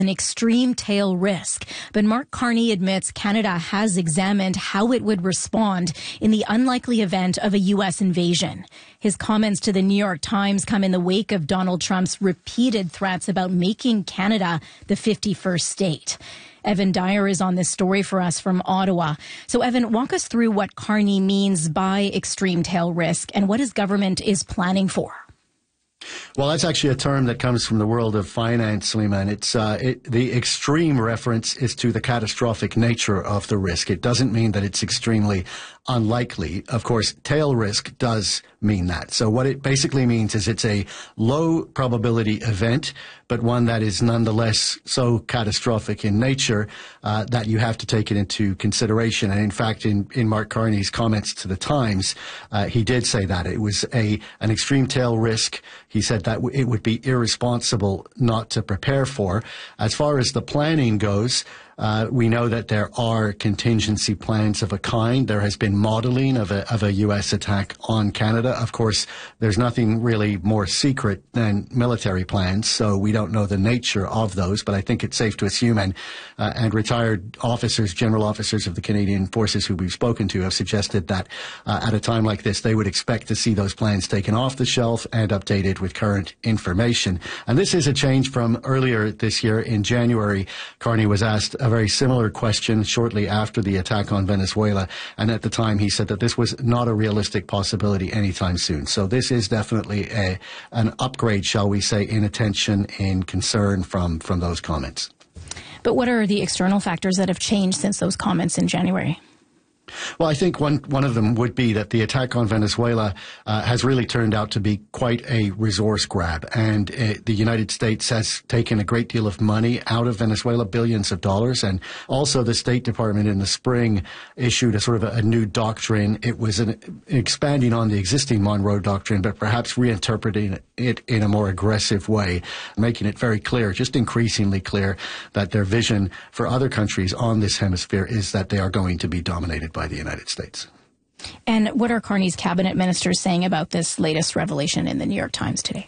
an extreme tail risk. But Mark Carney admits Canada has examined how it would respond in the unlikely event of a U.S. invasion. His comments to the New York Times come in the wake of Donald Trump's repeated threats about making Canada the 51st state. Evan Dyer is on this story for us from Ottawa. So, Evan, walk us through what Carney means by extreme tail risk and what his government is planning for. Well, that's actually a term that comes from the world of finance, Suleiman. It's the extreme reference is to the catastrophic nature of the risk. It doesn't mean that it's extremely unlikely. Of course, tail risk does mean that. So what it basically means is it's a low probability event, but one that is nonetheless so catastrophic in nature that you have to take it into consideration. And in fact, in Mark Carney's comments to the Times, he did say that it was an extreme tail risk. He said that it would be irresponsible not to prepare for. As far as the planning goes, we know that there are contingency plans of a kind. There has been modeling of a U.S. attack on Canada. Of course, there's nothing really more secret than military plans, so we don't know the nature of those. But I think it's safe to assume, and retired officers, general officers of the Canadian Forces who we've spoken to have suggested that at a time like this, they would expect to see those plans taken off the shelf and updated with current information. And this is a change from earlier this year. In January, Carney was asked a very similar question shortly after the attack on Venezuela. And at the time, he said that this was not a realistic possibility anytime soon. So this is definitely an upgrade, shall we say, in attention and concern from those comments. But what are the external factors that have changed since those comments in January? Well, I think one of them would be that the attack on Venezuela has really turned out to be quite a resource grab. And the United States has taken a great deal of money out of Venezuela, billions of dollars. And also the State Department in the spring issued a sort of a new doctrine. It was expanding on the existing Monroe Doctrine, but perhaps reinterpreting it in a more aggressive way, making it very clear, just increasingly clear, that their vision for other countries on this hemisphere is that they are going to be dominated by the United States. And what are Carney's cabinet ministers saying about this latest revelation in the New York Times today?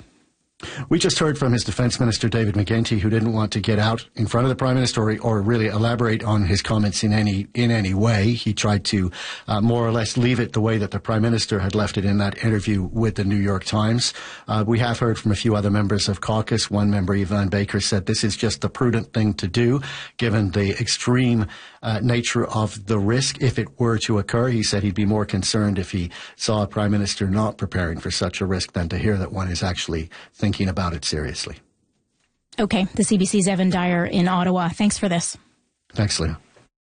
We just heard from his defense minister, David McGuinty, who didn't want to get out in front of the prime minister or really elaborate on his comments in any way. He tried to more or less leave it the way that the prime minister had left it in that interview with the New York Times. We have heard from a few other members of caucus. One member, Yvonne Baker, said this is just the prudent thing to do, given the extreme nature of the risk if it were to occur. He said he'd be more concerned if he saw a prime minister not preparing for such a risk than to hear that one is actually thinking about it seriously. Okay. The CBC's Evan Dyer in Ottawa. Thanks for this. Thanks, Leah.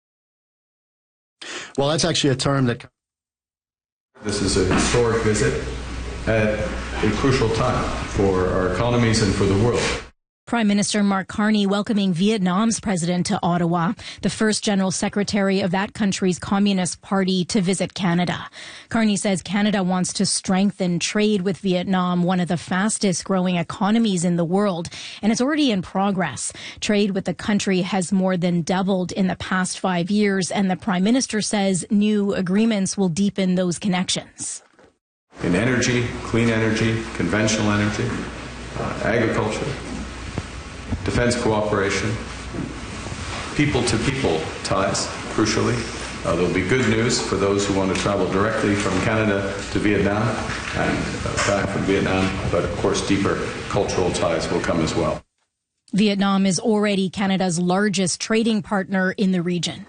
Well, that's actually a term that... This is a historic visit at a crucial time for our economies and for the world. Prime Minister Mark Carney welcoming Vietnam's president to Ottawa, the first general secretary of that country's Communist Party to visit Canada. Carney says Canada wants to strengthen trade with Vietnam, one of the fastest growing economies in the world, and it's already in progress. Trade with the country has more than doubled in the past 5 years, and the Prime Minister says new agreements will deepen those connections. In energy, clean energy, conventional energy, agriculture, defense cooperation, people-to-people ties, crucially. There'll be good news for those who want to travel directly from Canada to Vietnam and back from Vietnam, but of course deeper cultural ties will come as well. Vietnam is already Canada's largest trading partner in the region.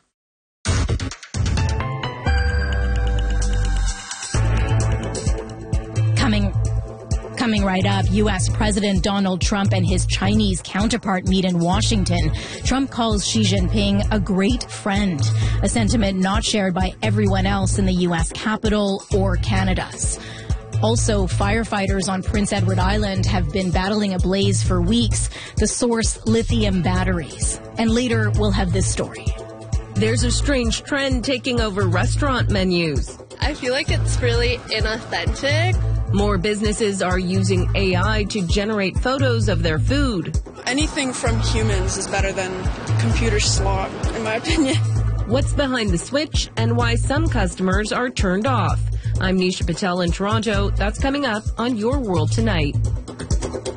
Coming right up, U.S. President Donald Trump and his Chinese counterpart meet in Washington. Trump calls Xi Jinping a great friend, a sentiment not shared by everyone else in the U.S. Capitol or Canada's. Also, firefighters on Prince Edward Island have been battling a blaze for weeks, the source lithium batteries. And later, we'll have this story. There's a strange trend taking over restaurant menus. I feel like it's really inauthentic. More businesses are using AI to generate photos of their food. Anything from humans is better than computer slop, in my opinion. What's behind the switch and why some customers are turned off? I'm Nisha Patel in Toronto. That's coming up on Your World Tonight.